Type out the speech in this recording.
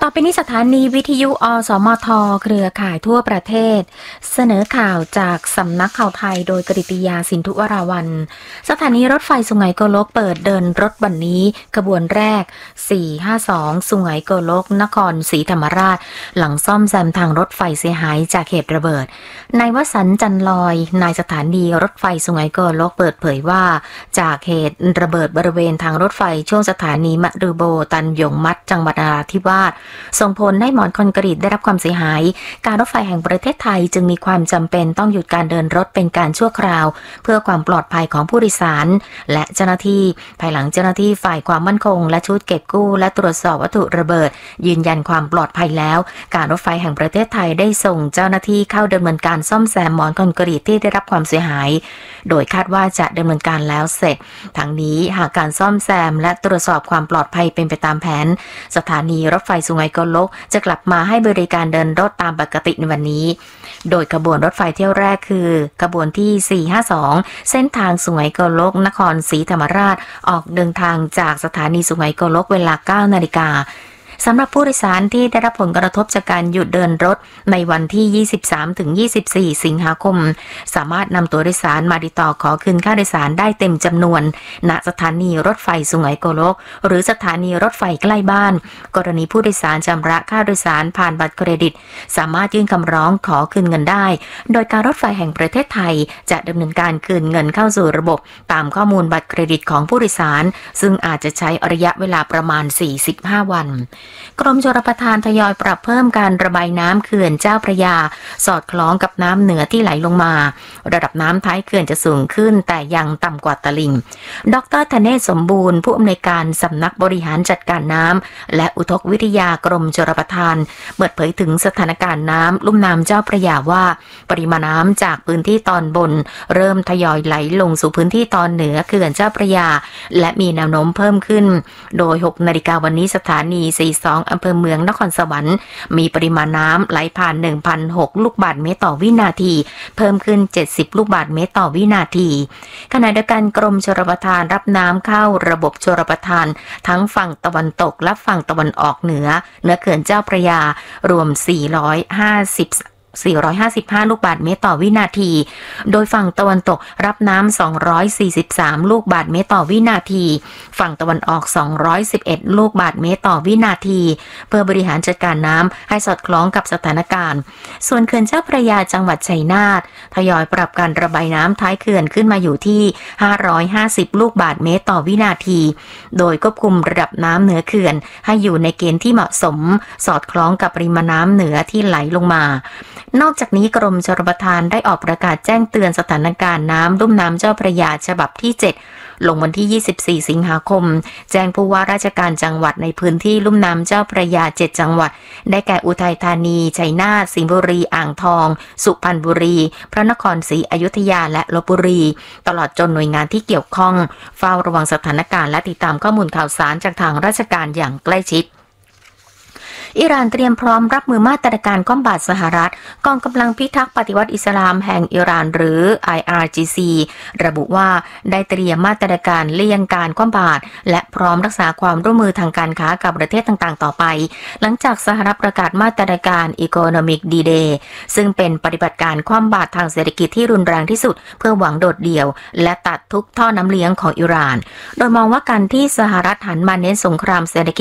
ต่อไปนี้สถานีวิทยุอสมทเครือข่ายทั่วประเทศเสนอข่าวจากสำนักข่าวไทยโดยกฤติยาสินธุวราวัลย์สถานีรถไฟสุไหงโกลกเปิดเดินรถวันนี้ขบวนแรก452สุไหงโกลกนครศรีธรรมราชหลังซ่อมแซมทางรถไฟเสียหายจากเหตุระเบิดนายวสันต์จันลอยนายสถานีรถไฟสุไหงโกลกเปิดเผยว่าจากเหตุระเบิดบริเวณทางรถไฟช่วงสถานีมะรือโบตันหยงมัดจังหวัดนราธิวาสส่งผลให้หมอนคอนกรีตได้รับความเสียหายการรถไฟแห่งประเทศไทยจึงมีความจำเป็นต้องหยุดการเดินรถเป็นการชั่วคราวเพื่อความปลอดภัยของผู้โดยสารและเจ้าหน้าที่ภายหลังเจ้าหน้าที่ฝ่ายความมั่นคงและชุดเก็บกู้และตรวจสอบวัตถุระเบิดยืนยันความปลอดภัยแล้วการรถไฟแห่งประเทศไทยได้ส่งเจ้าหน้าที่เข้าดำเนินการซ่อมแซมหมอนคอนกรีตที่ได้รับความเสียหายโดยคาดว่าจะดำเนินการแล้วเสร็จทั้งนี้หากการซ่อมแซมและตรวจสอบความปลอดภัยเป็นไปตามแผนสถานีรถไฟสุไหงโกลกจะกลับมาให้บริการเดินรถตามปกติในวันนี้โดยขบวนรถไฟเที่ยวแรกคือขบวนที่452เส้นทางสุไหงโกลกนครศรีธรรมราชออกเดินทางจากสถานีสุไหงโกลกเวลา 9 นาฬิกาสำหรับผู้โดยสารที่ได้รับผลกระทบจากการหยุดเดินรถในวันที่ 23-24 สิงหาคมสามารถนำตัวโดยสารมาติดต่อขอคืนค่าโดยสารได้เต็มจำนวนณสถานีรถไฟสุไหงโกลกหรือสถานีรถไฟใกล้บ้านกรณีผู้โดยสารชำระค่าโดยสารผ่านบัตรเครดิตสามารถยื่นคำร้องขอคืนเงินได้โดยการรถไฟแห่งประเทศไทยจะดำเนินการคืนเงินเข้าสู่ระบบตามข้อมูลบัตรเครดิตของผู้โดยสารซึ่งอาจจะใช้ระยะเวลาประมาณ 45 วันกรมชลประทานทยอยปรับเพิ่มการระบายน้ำเขื่อนเจ้าพระยาสอดคล้องกับน้ำเหนือที่ไหลลงมาระดับน้ำท้ายเขื่อนจะสูงขึ้นแต่ยังต่ำกว่าตลิ่งดร.ธเนศสมบูรณ์ผู้อำนวยการสำนักบริหารจัดการน้ำและอุทกวิทยากรมชลประทานเปิดเผยถึงสถานการณ์น้ำลุ่มน้ำเจ้าพระยาว่าปริมาณน้ำจากพื้นที่ตอนบนเริ่มทยอยไหลลงสู่พื้นที่ตอนเหนือเขื่อนเจ้าพระยาและมีแนวโน้มเพิ่มขึ้นโดย 6 นาฬิกาวันนี้สถานี42อำเภอเมืองนครสวรรค์มีปริมาณน้ำไหลผ่าน 1,006 ลูกบาศก์เมตรต่อวินาทีเพิ่มขึ้น70ลูกบาศก์เมตรต่อวินาทีขณะเดียวกันกรมชลประทานรับน้ำเข้าระบบชลประทานทั้งฝั่งตะวันตกและฝั่งตะวันออกเหนือเขื่อนเจ้าพระยารวม455 ลูกบาศก์เมตรต่อวินาทีโดยฝั่งตะวันตกรับน้ำ243 ลูกบาศก์เมตรต่อวินาทีฝั่งตะวันออก211 ลูกบาศก์เมตรต่อวินาทีเพื่อบริหารจัดการน้ำให้สอดคล้องกับสถานการณ์ส่วนเขื่อนเจ้าพระยาจังหวัดชัยนาททยอยปรับการระบายน้ำท้ายเขื่อนขึ้นมาอยู่ที่550 ลูกบาศก์เมตรต่อวินาทีโดยควบคุมระดับน้ำเหนือเขื่อนให้อยู่ในเกณฑ์ที่เหมาะสมสอดคล้องกับปริมาณน้ำเหนือที่ไหลลงมานอกจากนี้กรมชลประทานได้ออกประกาศแจ้งเตือนสถานการณ์น้ำลุ่มน้ำเจ้าพระยาฉบับที่7ลงวันที่24สิงหาคมแจ้งผู้ว่าราชการจังหวัดในพื้นที่ลุ่มน้ำเจ้าพระยา7จังหวัดได้แก่อุทัยธานีชัยนาทสิงห์บุรีอ่างทองสุพรรณบุรีพระนครศรีอยุธยาและลพบุรีตลอดจนหน่วยงานที่เกี่ยวข้องเฝ้าระวังสถานการณ์และติดตามข้อมูลข่าวสารจากทางราชการอย่างใกล้ชิดอิหร่านเตรียมพร้อมรับมือมาตรการคว่ำบาตรสหรัฐกองกำลังพิทักษ์ปฏิวัติอิสลามแห่งอิหร่านหรือ IRGC ระบุว่าได้เตรียมมาตรการเลี่ยงการคว่ำบาตรและพร้อมรักษาความร่วมมือทางการค้ากับประเทศต่างๆต่อไปหลังจากสหรัฐประกาศมาตรการ Economic D-Day ซึ่งเป็นปฏิบัติการคว่ำบาตรทางเศรษฐกิจที่รุนแรงที่สุดเพื่อหวังโดดเดี่ยวและตัดทุกท่อน้ำเลี้ยงของอิหร่านโดยมองว่าการที่สหรัฐหันมาเน้นสงครามเศรษฐกิจ